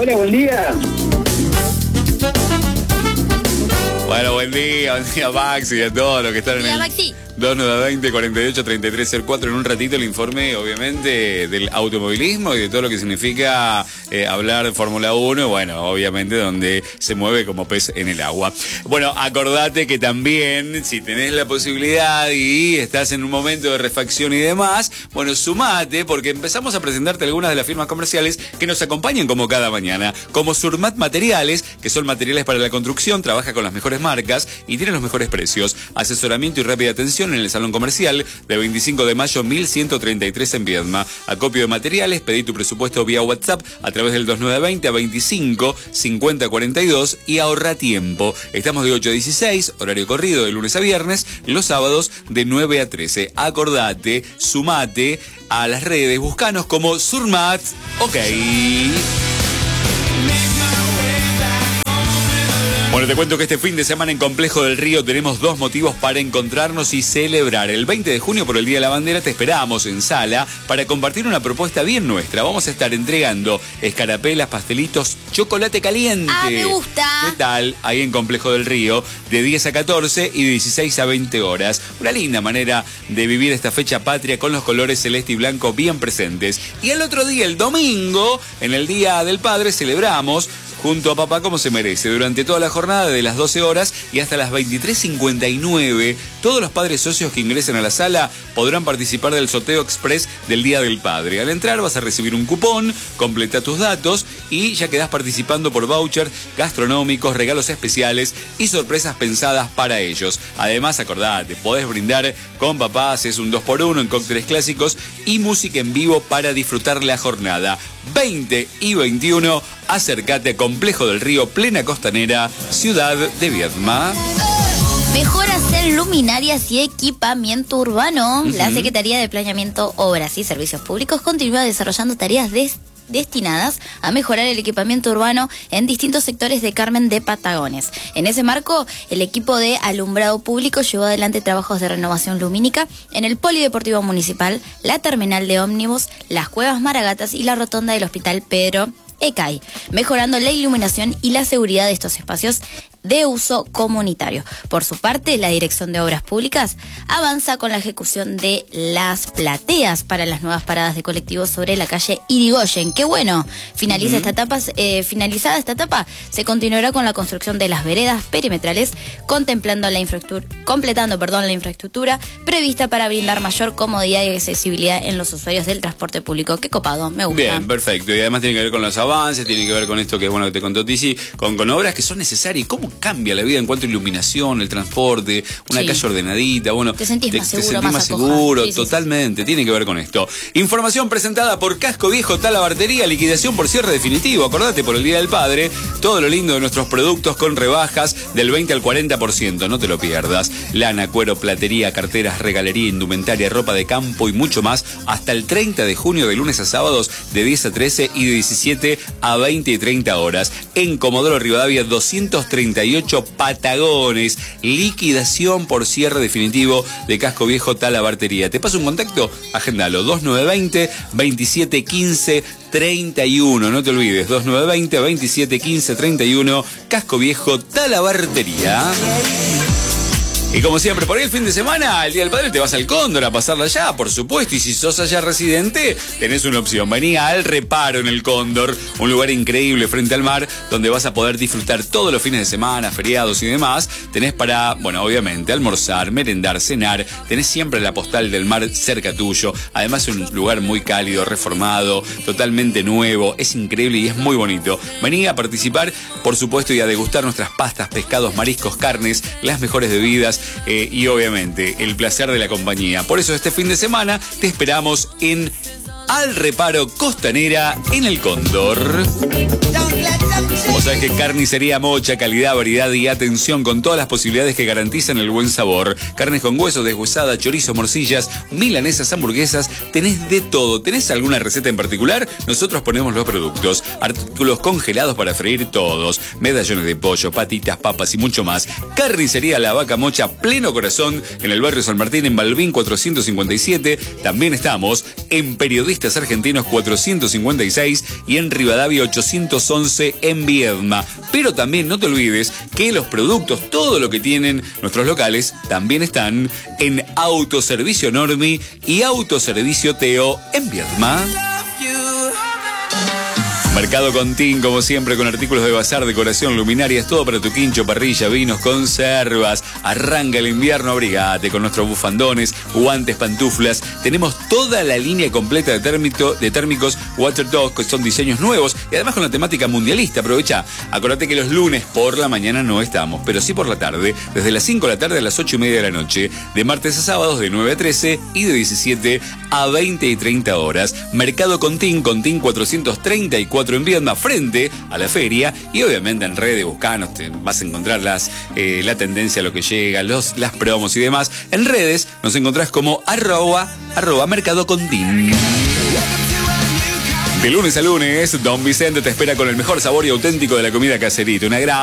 Hola, buen día. Bueno, buen día Maxi y a todos los que están en el Maxi. 2920-483304. En un ratito el informe, obviamente, del automovilismo y de todo lo que significa hablar de Fórmula 1, y bueno, obviamente donde se mueve como pez en el agua. Bueno, acordate que también, si tenés la posibilidad y estás en un momento de refacción y demás, bueno, sumate, porque empezamos a presentarte algunas de las firmas comerciales que nos acompañan como cada mañana, como Surmat Materiales, que son materiales para la construcción, trabaja con las mejores marcas y tiene los mejores precios. Asesoramiento y rápida atención en el Salón Comercial de 25 de mayo 1133 en Viedma. Acopio de materiales, pedí tu presupuesto vía WhatsApp a través del 2920 a 25 50 42 y ahorra tiempo. Estamos de 8 a 16, horario corrido de lunes a viernes, los sábados de 9 a 13. Acordate, sumate a las redes, buscanos como Surmat. Ok. Bueno, te cuento que este fin de semana en Complejo del Río tenemos 2 motivos para encontrarnos y celebrar. El 20 de junio, por el Día de la Bandera, te esperamos en Sala para compartir una propuesta bien nuestra. Vamos a estar entregando escarapelas, pastelitos, chocolate caliente. ¡Ah, me gusta! ¿Qué tal? Ahí en Complejo del Río, de 10 a 14 y de 16 a 20 horas. Una linda manera de vivir esta fecha patria con los colores celeste y blanco bien presentes. Y el otro día, el domingo, en el Día del Padre, celebramos junto a papá como se merece, durante toda la jornada de las 12 horas y hasta las 23:59. Todos los padres socios que ingresen a la sala podrán participar del sorteo express del Día del Padre. Al entrar vas a recibir un cupón, completa tus datos y ya quedás participando por vouchers gastronómicos, regalos especiales y sorpresas pensadas para ellos. Además, acordate, podés brindar con papá, haces un 2x1 en cócteles clásicos y música en vivo para disfrutar la jornada. 20 y 21, acércate a Complejo del Río, plena costanera, ciudad de Viedma. Mejor hacer luminarias y equipamiento urbano. La Secretaría de Planeamiento, Obras y Servicios Públicos continúa desarrollando tareas destinadas a mejorar el equipamiento urbano en distintos sectores de Carmen de Patagones. En ese marco, el equipo de alumbrado público llevó adelante trabajos de renovación lumínica en el Polideportivo Municipal, la terminal de ómnibus, las Cuevas Maragatas y la rotonda del Hospital Pedro Ecay, mejorando la iluminación y la seguridad de estos espacios de uso comunitario. Por su parte, la Dirección de Obras Públicas avanza con la ejecución de las plateas para las nuevas paradas de colectivos sobre la calle Irigoyen. ¡Qué bueno! Finalizada esta etapa, se continuará con la construcción de las veredas perimetrales, completando la infraestructura prevista para brindar mayor comodidad y accesibilidad en los usuarios del transporte público. ¡Qué copado! Me gusta. Bien, perfecto. Y además tiene que ver con los avances, tiene que ver con esto que es bueno que te contó Tizi, con obras que son necesarias. ¿Cómo cambia la vida en cuanto a iluminación, el transporte, una calle ordenadita? Bueno, te sentís más seguro, te sentís más seguro, sí, totalmente, tiene que ver con esto. Información presentada por Casco Viejo Talabartería, liquidación por cierre definitivo. Acordate, por el Día del Padre, todo lo lindo de nuestros productos con rebajas del 20 al 40%, no te lo pierdas. Lana, cuero, platería, carteras, regalería, indumentaria, ropa de campo y mucho más, hasta el 30 de junio de lunes a sábados de 10 a 13 y de 17 a 20 y 30 horas. En Comodoro Rivadavia 238 Patagones, liquidación por cierre definitivo de Casco Viejo Talabartería. Te paso un contacto, agéndalo, 2920 2715 31, no te olvides, 2920 2715 31, Casco Viejo Talabartería. Y como siempre, por ahí el fin de semana, el Día del Padre, te vas al Cóndor a pasarla allá, por supuesto. Y si sos allá residente, tenés una opción. Vení al Reparo en el Cóndor, un lugar increíble frente al mar, donde vas a poder disfrutar todos los fines de semana, feriados y demás. Tenés para, bueno, obviamente, almorzar, merendar, cenar. Tenés siempre la postal del mar cerca tuyo. Además, es un lugar muy cálido, reformado, totalmente nuevo. Es increíble y es muy bonito. Vení a participar, por supuesto, y a degustar nuestras pastas, pescados, mariscos, carnes, las mejores bebidas. Y obviamente el placer de la compañía. Por eso este fin de semana te esperamos en Al Reparo Costanera en el Cóndor. O sea que Carnicería Mocha, calidad, variedad y atención con todas las posibilidades que garantizan el buen sabor. Carnes con hueso, deshuesada, chorizo, morcillas, milanesas, hamburguesas, tenés de todo. ¿Tenés alguna receta en particular? Nosotros ponemos los productos. Artículos congelados para freír todos. Medallones de pollo, patitas, papas y mucho más. Carnicería La Vaca Mocha, pleno corazón, en el barrio San Martín, en Balbín 457. También estamos en Periodistas Argentinos 456 y en Rivadavia 811 en Viedma. Pero también no te olvides que los productos, todo lo que tienen nuestros locales, también están en Autoservicio Normi y Autoservicio Teo en Viedma. Mercado Contín, como siempre, con artículos de bazar, decoración, luminarias, todo para tu quincho, parrilla, vinos, conservas. Arranca el invierno, abrigate con nuestros bufandones, guantes, pantuflas. Tenemos toda la línea completa de térmicos Waterdog, que son diseños nuevos y además con la temática mundialista. Aprovecha, acordate que los lunes por la mañana no estamos, pero sí por la tarde, desde las 5 de la tarde a las 8:30 de la noche, de martes a sábados de 9 a 13 y de 17 a 20 y 30 horas. Mercado Contín, Contín 434 en Viedma, frente a la feria, y obviamente en redes, buscanos, te vas a encontrar la tendencia, lo que llega, las promos y demás. En redes nos encontrás como arroba Mercado Contín. De lunes a lunes, Don Vicente te espera con el mejor sabor y auténtico de la comida caserita. Una gran